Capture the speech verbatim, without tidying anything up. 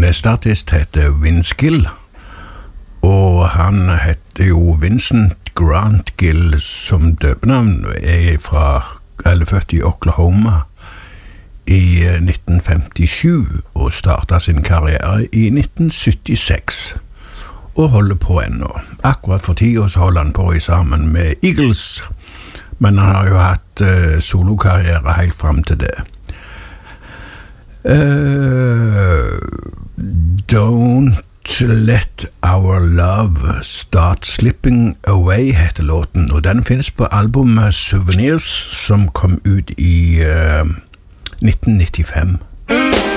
neste artist heter Vince Gill, og han heter jo Vincent Grant Gill som døpenavn, er fra, eller født i Oklahoma i nitten femtisju og startet sin karriere i nitten syttiseks og holder på ennå. Akkurat for tiden så holder han på i sammen med Eagles, men han har jo hatt uh, solokarriere helt frem til det. Uh, Don't Let Our Love Start Slipping Away heter låten, og den finnes på albumet Souvenirs som kom ut i uh, nitten nittifem.